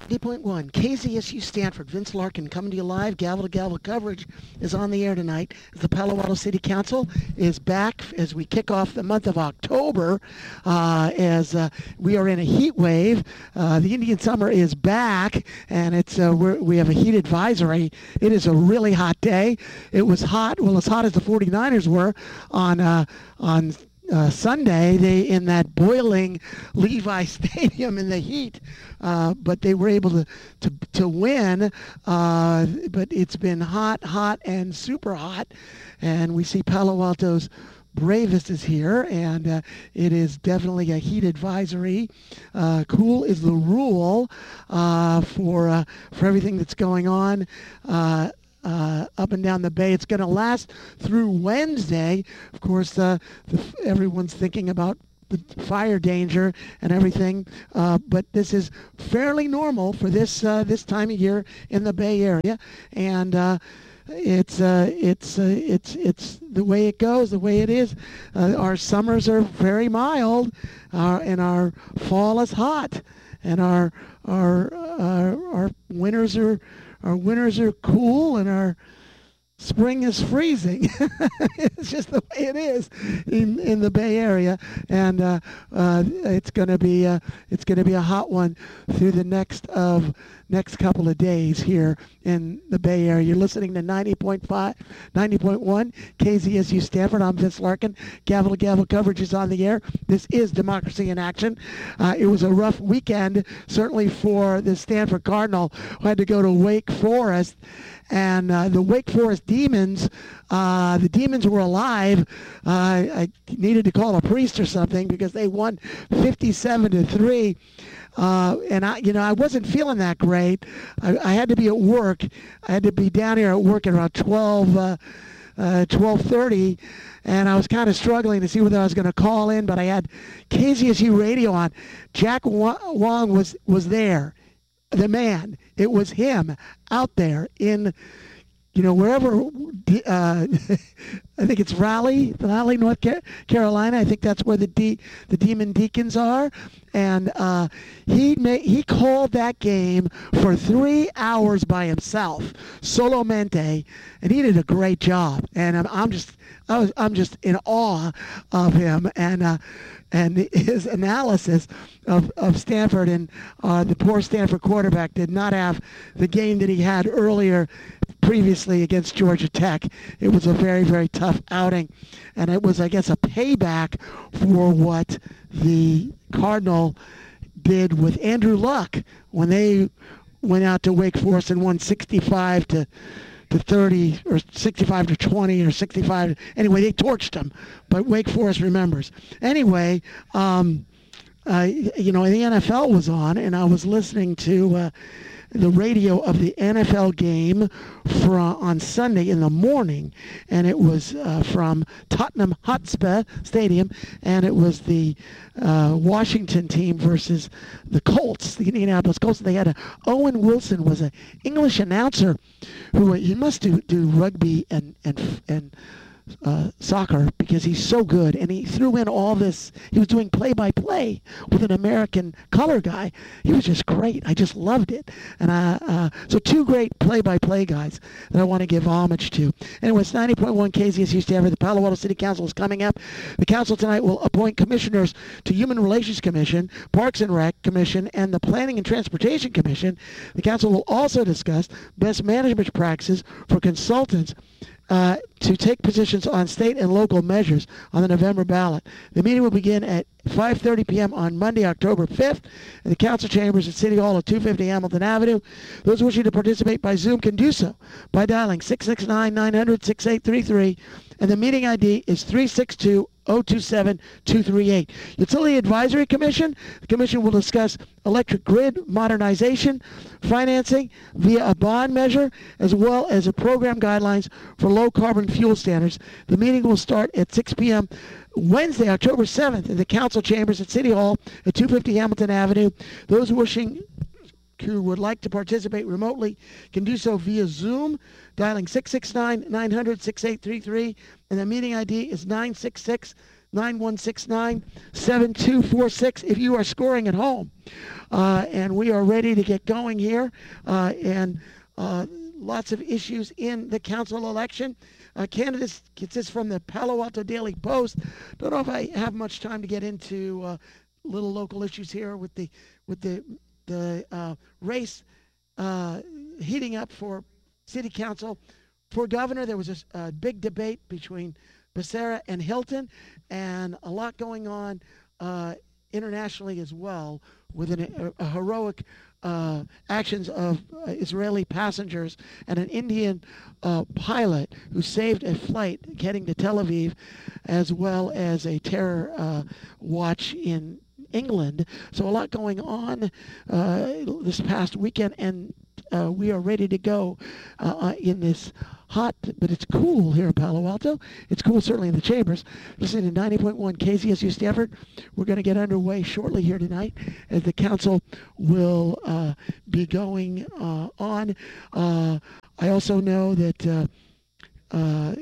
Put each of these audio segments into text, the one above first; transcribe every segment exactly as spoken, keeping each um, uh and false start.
eighty point one K Z S U Stanford. Vince Larkin coming to you live. Gavel to gavel coverage is on the air tonight as the Palo Alto City Council is back as we kick off the month of October. Uh, as uh, we are in a heat wave, uh, the Indian summer is back, and it's uh, we're, we have a heat advisory. It is a really hot day. It was hot, well, as hot as the forty-niners were on uh, on. Uh, Sunday, they in that boiling Levi Stadium in the heat, uh, but they were able to to, to win. Uh, but it's been hot, hot, and super hot, and we see Palo Alto's Bravest is here, and uh, it is definitely a heat advisory. Uh, cool is the rule uh, for uh, for everything that's going on. Uh, Uh, up and down the bay. It's going to last through Wednesday. Of course, uh, the, everyone's thinking about the fire danger and everything, uh, but this is fairly normal for this uh, this time of year in the Bay Area, and uh, it's uh, it's uh, it's it's the way it goes, the way it is. Uh, our summers are very mild, uh, and our fall is hot, and our our uh, our winters are. Our winters are cool, and our spring is freezing. It's just the way it is in, in the Bay Area, and uh, uh, it's going to be uh, it's going to be a hot one through the next of next couple of days here in the Bay Area. You're listening to ninety point five, ninety point one K Z S U Stanford. I'm Vince Larkin. Gavel to gavel coverage is on the air. This is Democracy in Action. Uh, it was a rough weekend, certainly for the Stanford Cardinal, who had to go to Wake Forest. And uh, the Wake Forest Demons, uh, the Demons were alive. Uh, I needed to call a priest or something because they won fifty-seven to three. Uh, and I, you know, I wasn't feeling that great. I, I had to be at work. I had to be down here at work at around twelve, uh, uh, twelve thirty, and I was kind of struggling to see whether I was going to call in. But I had K Z S U radio on. Jack Wong was was there. The man, it was him out there in, you know, wherever, uh, I think it's Raleigh, Raleigh, North Carolina. I think that's where the De- the Demon Deacons are. And uh, he ma- he called that game for three hours by himself, solo mente, and he did a great job. And I'm, I'm just I was I'm just in awe of him and uh, and his analysis of, of Stanford, and uh, the poor Stanford quarterback did not have the game that he had earlier previously against Georgia Tech. It was a very, very tough outing, and it was, I guess, a payback for what the Cardinal did with Andrew Luck when they went out to Wake Forest and won sixty-five to to thirty or sixty-five to twenty or sixty-five. Anyway, they torched them, but Wake Forest remembers. Anyway, um, uh, you know, the N F L was on, and I was listening to uh, the radio of the N F L game for, uh, on Sunday in the morning, and it was uh, from Tottenham Hotspur Stadium, and it was the uh, Washington team versus the Colts, the Indianapolis Colts. They had a, Owen Wilson was an English announcer who he must do, do rugby and and and Uh, soccer because he's so good, and he threw in all this. He was doing play-by-play with an American color guy. He was just great. I just loved it. And uh, uh, so two great play-by-play guys that I want to give homage to. Anyway, it's ninety point one K Z S U Stanford. The Palo Alto City Council is coming up. The council tonight will appoint commissioners to Human Relations Commission, Parks and Rec Commission, and the Planning and Transportation Commission. The council will also discuss best management practices for consultants Uh, to take positions on state and local measures on the November ballot. The meeting will begin at five thirty p.m. on Monday, October fifth, in the council chambers at City Hall at two fifty Hamilton Avenue. Those wishing to participate by Zoom can do so by dialing six six nine, nine hundred, six eight three three, and the meeting I D is three six two, zero two seven, two three eight. Utility Advisory Commission. The commission will discuss electric grid modernization, financing via a bond measure, as well as a program guidelines for low carbon fuel standards. The meeting will start at six p.m. Wednesday, October seventh, in the council chambers at City Hall at two fifty Hamilton Avenue. Those wishing who would like to participate remotely can do so via Zoom, dialing six six nine, nine hundred, six eight three three, and the meeting I D is nine six six, nine one six nine, seven two four six if you are scoring at home. Uh, and we are ready to get going here. Uh, and uh, lots of issues in the council election. Uh, candidates, gets this from the Palo Alto Daily Post. Don't know if I have much time to get into uh, little local issues here with the with the the uh, race uh, heating up for city council. For governor, there was a, a big debate between Becerra and Hilton, and a lot going on uh, internationally as well, with an, a, a heroic uh, actions of uh, Israeli passengers and an Indian uh, pilot who saved a flight heading to Tel Aviv, as well as a terror uh, watch in England. So a lot going on uh, this past weekend, and uh, we are ready to go uh, in this hot, but it's cool here in Palo Alto. It's cool certainly in the chambers. Listening to ninety point one K Z S U Stanford. We're going to get underway shortly here tonight as the council will uh, be going uh, on. Uh, I also know that uh, uh,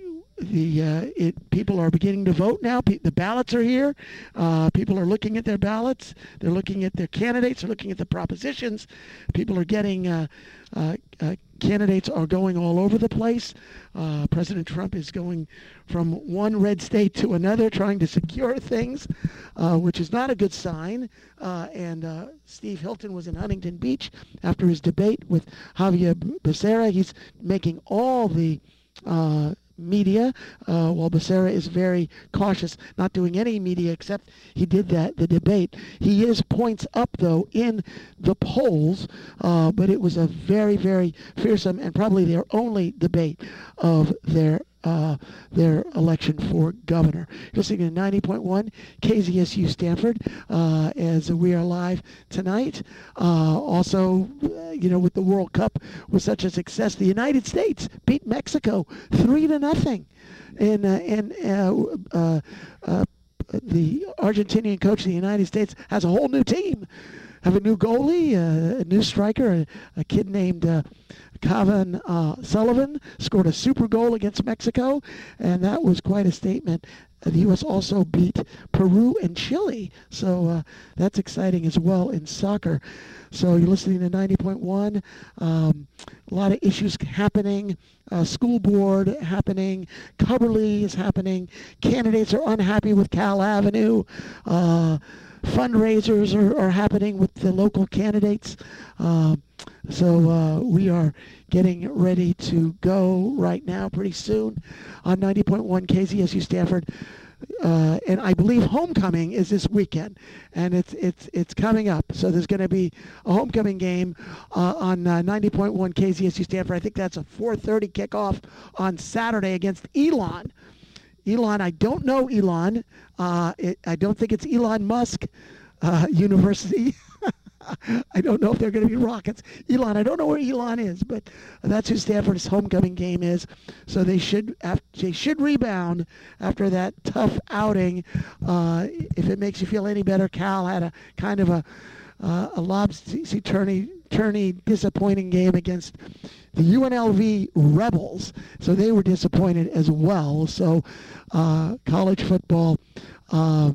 the uh, it, people are beginning to vote now. Pe- the ballots are here. Uh, people are looking at their ballots. They're looking at their candidates. They're looking at the propositions. People are getting uh, uh, uh, candidates are going all over the place. Uh, President Trump is going from one red state to another, trying to secure things, uh, which is not a good sign. Uh, and uh, Steve Hilton was in Huntington Beach after his debate with Javier Becerra. He's making all the uh, media, uh, while Becerra is very cautious, not doing any media except he did that, the debate. He is points up, though, in the polls, uh, but it was a very, very fearsome and probably their only debate of their Uh, their election for governor. You're listening to ninety point one K Z S U Stanford uh, as we are live tonight. Uh, also, uh, you know, with the World Cup was such a success, the United States beat Mexico three to nothing, and uh, and uh, uh, uh, the Argentinian coach of the United States has a whole new team. Have a new goalie, uh, a new striker, a, a kid named uh, Kevin uh, Sullivan scored a super goal against Mexico, and that was quite a statement. Uh, the U S also beat Peru and Chile, so uh, that's exciting as well in soccer. So you're listening to ninety point one. Um, a lot of issues happening. Uh, school board happening. Cubberley is happening. Candidates are unhappy with Cal Avenue. Uh, fundraisers are, are happening with the local candidates. Uh, so uh, we are getting ready to go right now pretty soon on ninety point one K Z S U Stanford. Uh, and I believe homecoming is this weekend, and it's it's it's coming up. So there's going to be a homecoming game uh, on uh, ninety point one K Z S U Stanford. I think that's a four thirty kickoff on Saturday against Elon. Elon, I don't know Elon. Uh, it, I don't think it's Elon Musk uh, University. I don't know if they're going to be Rockets. Elon, I don't know where Elon is, but that's who Stanford's homecoming game is. So they should have, they should rebound after that tough outing. Uh, if it makes you feel any better, Cal had a kind of a uh, a lobsy-turny, turny, disappointing game against the U N L V Rebels. So they were disappointed as well. So uh, college football. Uh,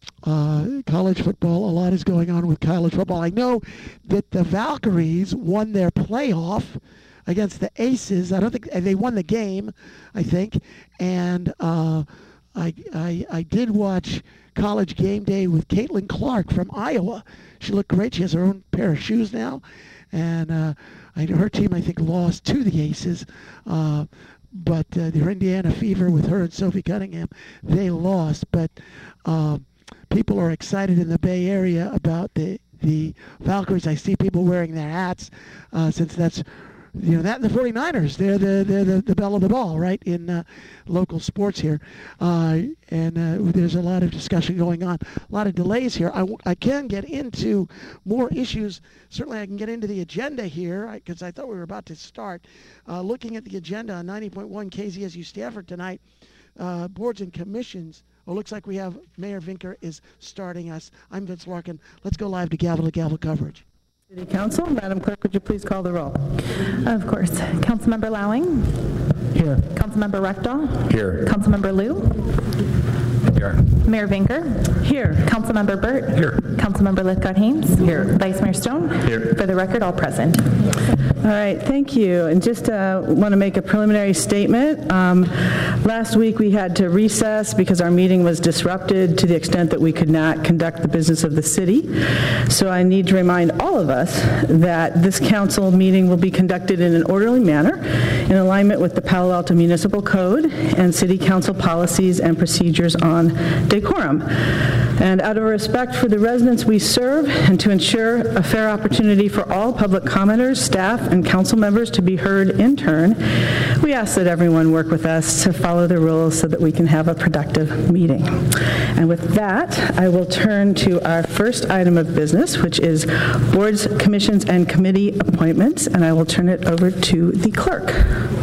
Uh, college football, a lot is going on with college football. I know that the Valkyries won their playoff against the Aces. I don't think they won the game, I think. And uh, I, I I did watch College Game Day with Caitlin Clark from Iowa. She looked great. She has her own pair of shoes now. And uh, I, her team, I think, lost to the Aces. Uh, but uh, the Indiana Fever with her and Sophie Cunningham, they lost. But um, people are excited in the Bay Area about the the Valkyries. I see people wearing their hats uh, since that's, you know, that and the forty-niners. They're the they're the, the belle of the ball, right, in uh, local sports here. Uh, and uh, there's a lot of discussion going on, a lot of delays here. I, I can get into more issues. Certainly I can get into the agenda here because I, I thought we were about to start. Uh, looking at the agenda on ninety point one K Z S U Stanford tonight, uh, boards and commissions. Well, looks like we have Mayor Vinker is starting us. I'm Vince Larkin. Let's go live to gavel to gavel coverage. City Council, Madam Clerk, would you please call the roll? Of course. Councilmember Lowing? Here. Councilmember Reckdahl? Here. Councilmember Liu? Here. Mayor Vinker. Here. Councilmember Burt. Here. Councilmember Lithcott-Haynes. Here. Vice Mayor Stone. Here. For the record, all present. All right, thank you. And just uh, want to make a preliminary statement. Um, last week we had to recess because our meeting was disrupted to the extent that we could not conduct the business of the city. So I need to remind all of us that this council meeting will be conducted in an orderly manner in alignment with the Palo Alto Municipal Code and City Council policies and procedures on decorum. And out of respect for the residents we serve and to ensure a fair opportunity for all public commenters, staff, and council members to be heard in turn, we ask that everyone work with us to follow the rules so that we can have a productive meeting. And with that, I will turn to our first item of business, which is boards, commissions, and committee appointments, and I will turn it over to the clerk.